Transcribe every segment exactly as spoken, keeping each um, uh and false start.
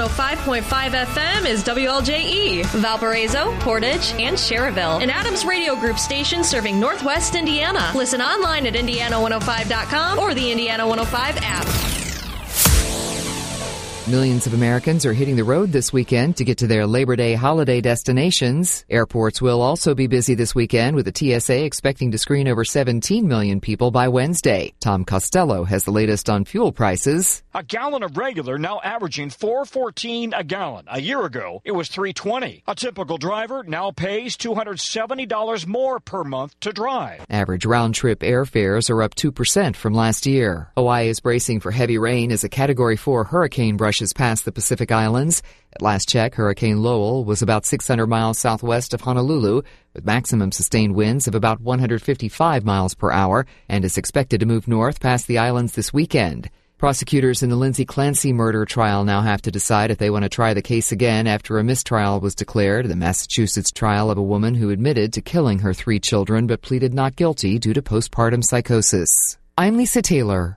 oh five point five F M is W L J E, Valparaiso, Portage, and Cherryville. An Adams Radio Group station serving Northwest Indiana. Listen online at Indiana one oh five dot com or the Indiana one oh five app. Millions of Americans are hitting the road this weekend to get to their Labor Day holiday destinations. Airports will also be busy this weekend, with the T S A expecting to screen over seventeen million people by Wednesday. Tom Costello has the latest on fuel prices. A gallon of regular now averaging four dollars and fourteen cents a gallon. A year ago, it was three dollars and twenty cents. A typical driver now pays two hundred seventy dollars more per month to drive. Average round-trip airfares are up two percent from last year. Hawaii is bracing for heavy rain as a Category four hurricane brushes past the Pacific Islands. At last check, Hurricane Lowell was about six hundred miles southwest of Honolulu, with maximum sustained winds of about one hundred fifty-five miles per hour, and is expected to move north past the islands this weekend. Prosecutors in the Lindsay Clancy murder trial now have to decide if they want to try the case again after a mistrial was declared in the Massachusetts trial of a woman who admitted to killing her three children but pleaded not guilty due to postpartum psychosis. I'm Lisa Taylor.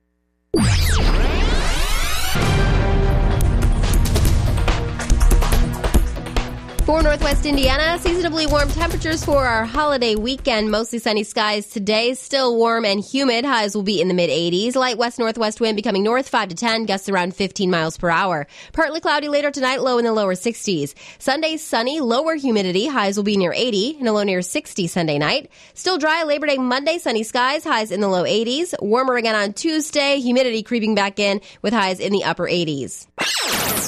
For Northwest Indiana, seasonably warm temperatures for our holiday weekend. Mostly sunny skies today. Still warm and humid. Highs will be in the mid eighties. Light west-northwest wind becoming north five to ten. Gusts around fifteen miles per hour. Partly cloudy later tonight. Low in the lower sixties. Sunday sunny. Lower humidity. Highs will be near eighty. And a low near sixty Sunday night. Still dry Labor Day Monday. Sunny skies. Highs in the low eighties. Warmer again on Tuesday. Humidity creeping back in with highs in the upper eighties.